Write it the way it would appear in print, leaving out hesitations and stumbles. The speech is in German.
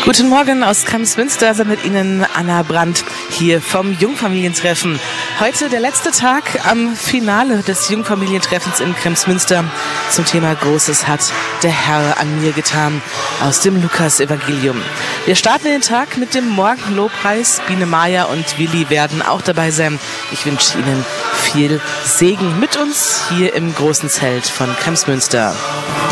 Guten Morgen aus Kremsmünster, sendet Ihnen Anna Brandt hier vom Jungfamilientreffen. Heute der letzte Tag am Finale des Jungfamilientreffens in Kremsmünster zum Thema Großes hat der Herr an mir getan aus dem Lukas-Evangelium. Wir starten den Tag mit dem Morgenlobpreis. Biene Maja und Willi werden auch dabei sein. Ich wünsche Ihnen viel Segen mit uns hier im großen Zelt von Kremsmünster.